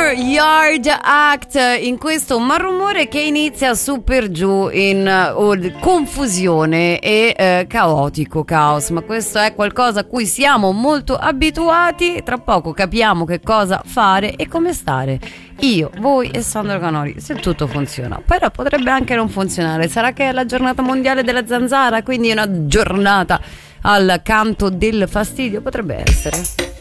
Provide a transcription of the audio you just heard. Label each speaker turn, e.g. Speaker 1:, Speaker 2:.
Speaker 1: Yard Act, in questo malumore che inizia su per giù in confusione e caotico caos, ma questo è qualcosa a cui siamo molto abituati. Tra poco capiamo che cosa fare e come stare, io, voi e Sandro Canori, se tutto funziona. Però potrebbe anche non funzionare. Sarà che è la giornata mondiale della zanzara, quindi una giornata al canto del fastidio? Potrebbe essere.